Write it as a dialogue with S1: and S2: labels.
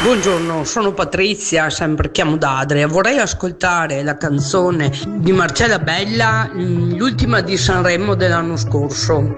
S1: Buongiorno, sono Patrizia, sempre chiamo da Adria. Vorrei ascoltare la canzone di Marcella Bella, l'ultima di Sanremo dell'anno scorso.